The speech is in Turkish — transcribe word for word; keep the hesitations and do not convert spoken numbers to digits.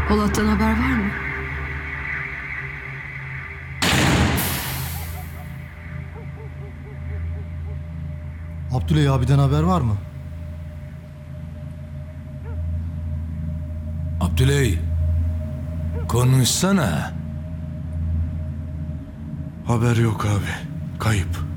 Polat'tan haber var mı? Abdüley abiden haber var mı? Abdüley, konuşsana. Haber yok abi. Kayıp.